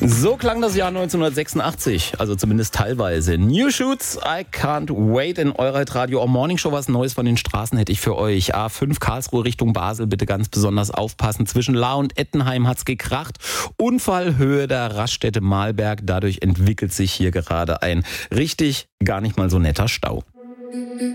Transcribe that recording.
So klang das Jahr 1986, also zumindest teilweise. New Shoots, I Can't Wait in eurer Radio Morning Show. Was Neues von den Straßen hätte ich für euch. A5 Karlsruhe Richtung Basel, bitte ganz besonders aufpassen. Zwischen Lahr und Ettenheim hat's gekracht. Unfall Höhe der Raststätte Mahlberg. Dadurch entwickelt sich hier gerade ein richtig gar nicht mal so netter Stau.